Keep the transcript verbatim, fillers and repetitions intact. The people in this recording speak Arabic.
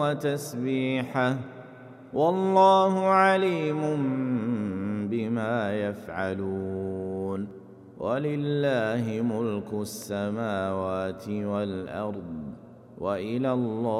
وتسبيحه والله عليم بما يفعلون. ولله ملك السماوات والأرض وإلى الله